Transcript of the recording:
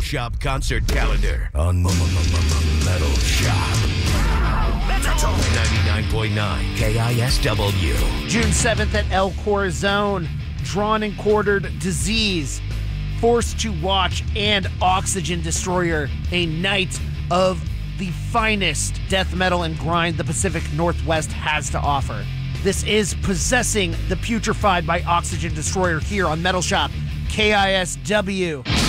Shop concert calendar on Metal Shop. Metal 99.9 KISW. June 7th at El Corazon, Drawn and Quartered, Disease, Forced to Watch, and Oxygen Destroyer. A night of the finest death metal and grind the Pacific Northwest has to offer. This is Possessing the Putrefied by Oxygen Destroyer here on Metal Shop KISW.